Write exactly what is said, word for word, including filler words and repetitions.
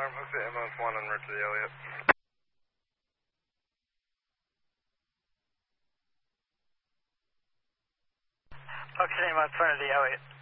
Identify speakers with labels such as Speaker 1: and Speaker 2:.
Speaker 1: alarm, hook to ambulance one en route to the Elliott.
Speaker 2: Hook to ambulance one to the Elliott.